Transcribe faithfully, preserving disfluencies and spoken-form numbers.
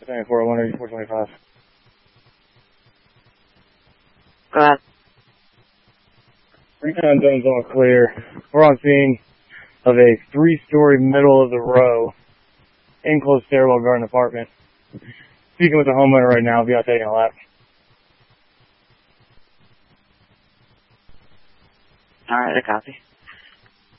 four oh one, four twenty-five. Go ahead. Recon zone's all clear. We're on scene of a three-story middle of the row enclosed stairwell garden apartment. Speaking with the homeowner right now, I'll be out taking a lap. All right, I copy.